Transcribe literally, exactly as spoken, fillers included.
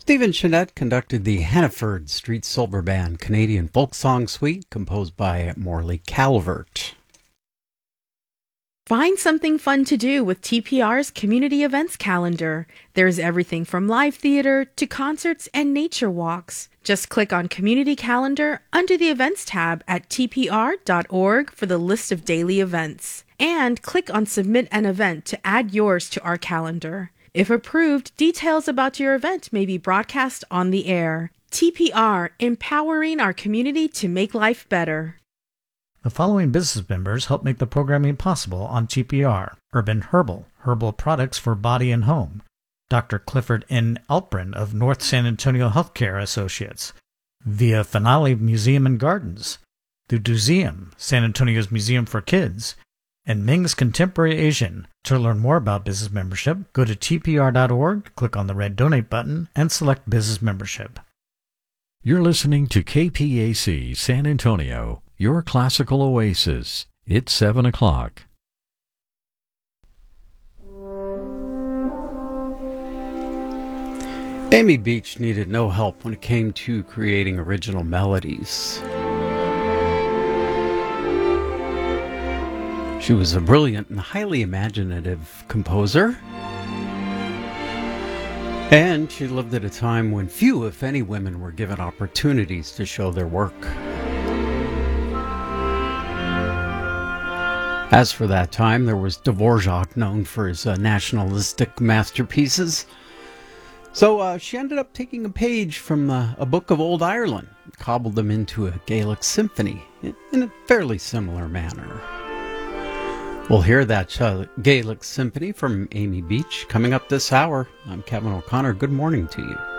Stephen Chenette conducted the Hannaford Street Silver Band Canadian folk song suite composed by Morley Calvert. Find something fun to do with T P R's community events calendar. There's everything from live theater to concerts and nature walks. Just click on Community Calendar under the Events tab at t p r dot org for the list of daily events. And click on Submit an Event to add yours to our calendar. If approved, details about your event may be broadcast on the air. T P R, empowering our community to make life better. The following business members help make the programming possible on T P R. Urban Herbal, herbal products for body and home. Doctor Clifford N. Altbrand of North San Antonio Healthcare Associates. Via Finale Museum and Gardens. The Duseum, San Antonio's Museum for Kids. And Ming's Contemporary Asian. To learn more about business membership, go to t p r dot org, click on the red donate button, and select business membership. You're listening to K P A C San Antonio, your classical oasis. It's seven o'clock. Amy Beach needed no help when it came to creating original melodies. She was a brilliant and highly imaginative composer. And she lived at a time when few, if any, women were given opportunities to show their work. As for that time, there was Dvorak, known for his uh, nationalistic masterpieces. So uh, she ended up taking a page from uh, a book of Old Ireland, cobbled them into a Gaelic symphony in, in a fairly similar manner. We'll hear that uh, Gaelic symphony from Amy Beach coming up this hour. I'm Kevin O'Connor. Good morning to you.